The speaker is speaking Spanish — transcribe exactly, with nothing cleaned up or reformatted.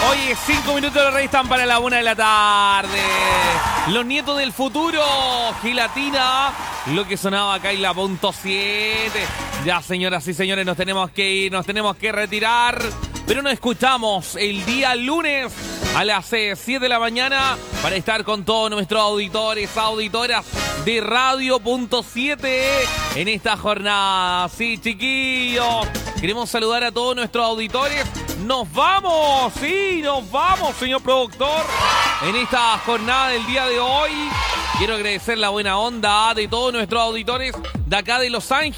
Oye, cinco minutos de rey están para la una de la tarde. Los nietos del futuro, Gelatina, lo que sonaba acá en la punto siete. Ya, señoras y señores, nos tenemos que ir, nos tenemos que retirar. Pero nos escuchamos el día lunes a las siete de la mañana para estar con todos nuestros auditores, auditoras de Radio Punto siete en esta jornada. Sí, chiquillos, queremos saludar a todos nuestros auditores. ¡Nos vamos! ¡Sí, nos vamos, señor productor! En esta jornada del día de hoy, quiero agradecer la buena onda de todos nuestros auditores de acá de Los Ángeles.